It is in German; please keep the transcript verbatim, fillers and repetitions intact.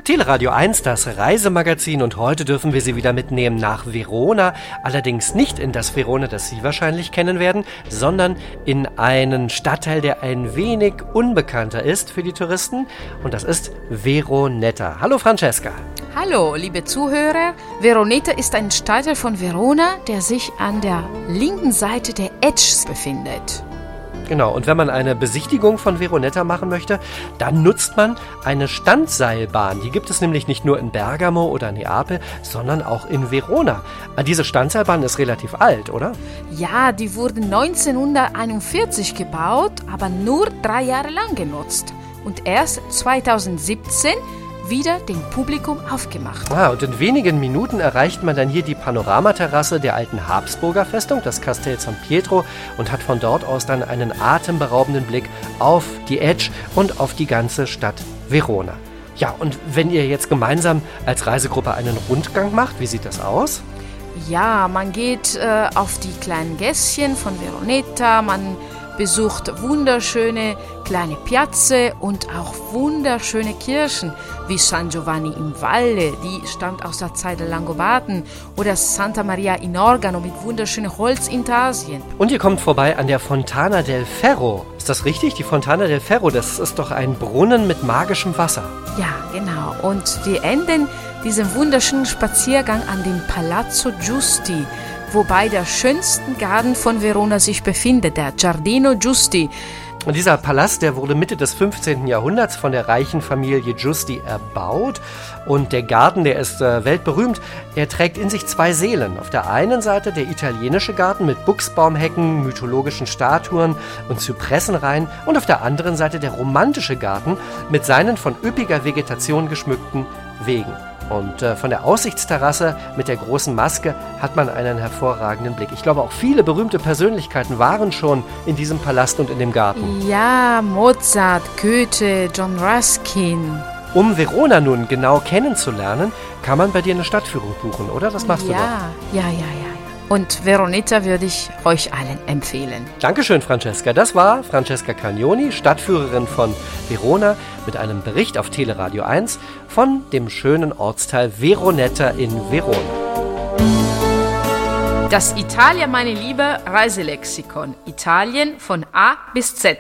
Teleradio eins, das Reisemagazin, und heute dürfen wir Sie wieder mitnehmen nach Verona, allerdings nicht in das Verona, das Sie wahrscheinlich kennen werden, sondern in einen Stadtteil, der ein wenig unbekannter ist für die Touristen, und das ist Veronetta. Hallo Francesca. Hallo, liebe Zuhörer. Veronetta ist ein Stadtteil von Verona, der sich an der linken Seite der Etsch befindet. Genau, und wenn man eine Besichtigung von Veronetta machen möchte, dann nutzt man eine Standseilbahn. Die gibt es nämlich nicht nur in Bergamo oder Neapel, sondern auch in Verona. Diese Standseilbahn ist relativ alt, oder? Ja, die wurde neunzehnhunderteinundvierzig gebaut, aber nur drei Jahre lang genutzt. Und erst zweitausendsiebzehn wieder dem Publikum aufgemacht. Ah, und in wenigen Minuten erreicht man dann hier die Panoramaterrasse der alten Habsburger Festung, das Castel San Pietro, und hat von dort aus dann einen atemberaubenden Blick auf die Etsch und auf die ganze Stadt Verona. Ja, und wenn ihr jetzt gemeinsam als Reisegruppe einen Rundgang macht, wie sieht das aus? Ja, man geht äh, auf die kleinen Gässchen von Veronetta, man besucht wunderschöne kleine Piazze und auch wunderschöne Kirchen wie San Giovanni in Valle, die stammt aus der Zeit der Langobarden, oder Santa Maria in Organo mit wunderschönen Holzintarsien. Und ihr kommt vorbei an der Fontana del Ferro. Ist das richtig? Die Fontana del Ferro, das ist doch ein Brunnen mit magischem Wasser. Ja, genau. Und wir enden diesen wunderschönen Spaziergang an dem Palazzo Giusti, wobei der schönste Garten von Verona sich befindet, der Giardino Giusti. Und dieser Palast, der wurde Mitte des fünfzehnten Jahrhunderts von der reichen Familie Giusti erbaut. Und der Garten, der ist äh, weltberühmt, er trägt in sich zwei Seelen. Auf der einen Seite der italienische Garten mit Buchsbaumhecken, mythologischen Statuen und Zypressenreihen. Und auf der anderen Seite der romantische Garten mit seinen von üppiger Vegetation geschmückten Wegen. Und äh, von der Aussichtsterrasse mit der großen Maske hat man einen hervorragenden Blick. Ich glaube, auch viele berühmte Persönlichkeiten waren schon in diesem Palast und in dem Garten. Ja, Mozart, Goethe, John Ruskin. Um Verona nun genau kennenzulernen, kann man bei dir eine Stadtführung buchen, oder? Das machst ja, du doch. Ja, ja, ja, ja. Und Veronetta würde ich euch allen empfehlen. Dankeschön, Francesca. Das war Francesca Cagnoni, Stadtführerin von Verona, mit einem Bericht auf Teleradio eins von dem schönen Ortsteil Veronetta in Verona. Das Italia, meine Liebe, Reiselexikon. Italien von A bis Z.